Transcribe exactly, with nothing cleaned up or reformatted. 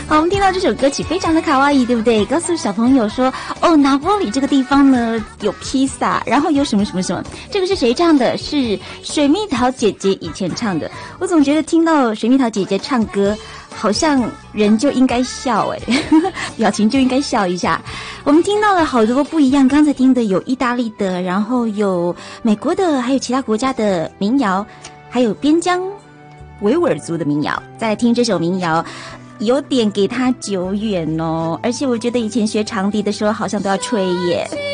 好，我们听到这首歌曲非常的卡哇伊，对不对？告诉小朋友说，哦，拿坡里这个地方呢有披萨，然后有什么什么什么。这个是谁唱的？是水蜜桃姐姐以前唱的。我总觉得听到水蜜桃姐姐唱歌，好像人就应该笑哎，表情就应该笑一下。我们听到了好多不一样，刚才听的有意大利的，然后有美国的，还有其他国家的民谣，还有边疆维吾尔族的民谣。再来听这首民谣，有点给它久远哦，而且我觉得以前学长笛的时候好像都要吹耶。